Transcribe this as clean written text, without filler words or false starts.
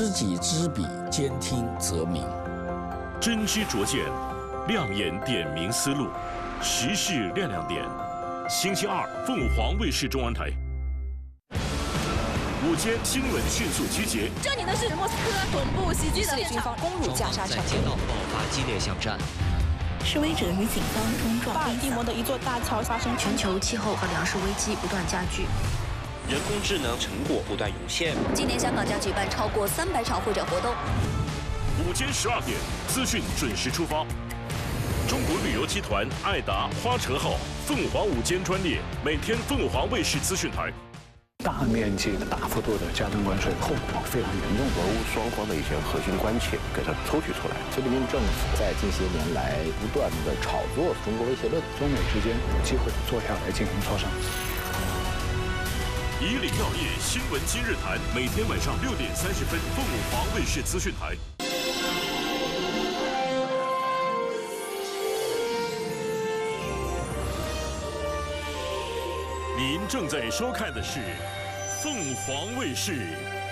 知己知彼，兼听则明。 真知灼见，亮眼点明思路，时事亮亮点。星期二，凤凰卫视中文台。午间新闻迅速集结。 这里的是莫斯科总部袭击的军方攻入加沙城， 街道爆发激烈巷战。 示威者与警方冲撞。 巴尔的摩的一座大桥发生全球气候和粮食危机不断加剧， 人工智能成果不断涌现。 今年香港将举办超过300场会展活动。 午间12点，资讯准时出发。中国旅游集团爱达花车号凤凰午间专列，每天凤凰卫视资讯台。 大面积的、大幅度的加征关税，后果非常严重。 俄乌双方的一些核心关切给它抽取出来。 菲律宾政府在近些年来不断的炒作中国威胁论， 中美之间有机会坐下来进行磋商。 以领要业新闻今日谈，每天晚上6点30分，凤凰卫视资讯台。您正在收看的是凤凰卫视